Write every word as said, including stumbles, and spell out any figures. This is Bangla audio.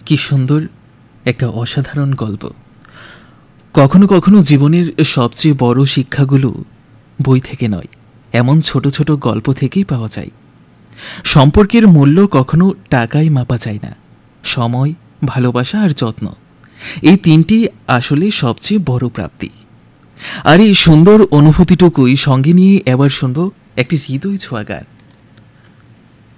কি সুন্দর একটা অসাধারণ গল্প। কখনো কখনো জীবনের সবচেয়ে বড় শিক্ষাগুলো বই থেকে নয়, এমন ছোট ছোট গল্প থেকেই পাওয়া যায়। সম্পর্কের মূল্য কখনো টাকায় মাপা যায় না। সময়, ভালোবাসা আর যত্ন, এই তিনটি আসলে সবচেয়ে বড় প্রাপ্তি। আর এই সুন্দর অনুভূতিটুকুই সঙ্গে নিয়ে এবার শুনব একটি হৃদয় ছোঁয়া গান।